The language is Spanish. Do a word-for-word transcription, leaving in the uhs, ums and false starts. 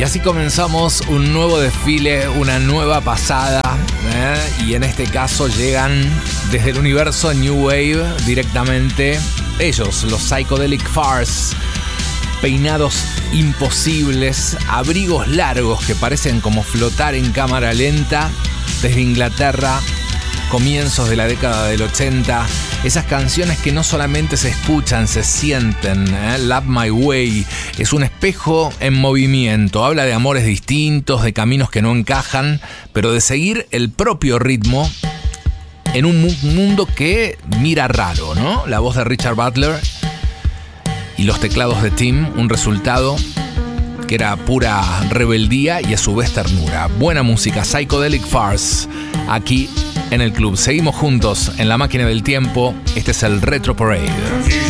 Y así comenzamos un nuevo desfile, una nueva pasada, ¿eh? Y en este caso llegan desde el universo New Wave directamente ellos, los Psychedelic Furs. Peinados imposibles, abrigos largos que parecen como flotar en cámara lenta desde Inglaterra, comienzos de la década del ochenta. Esas canciones que no solamente se escuchan, se sienten, ¿eh? Love My Way es un espejo en movimiento. Habla de amores distintos, de caminos que no encajan, pero de seguir el propio ritmo en un mundo que mira raro, ¿no? La voz de Richard Butler y los teclados de Tim, un resultado que era pura rebeldía y a su vez ternura. Buena música, Psychedelic Furs, aquí en el club. Seguimos juntos en la máquina del tiempo. Este es el Retro Parade.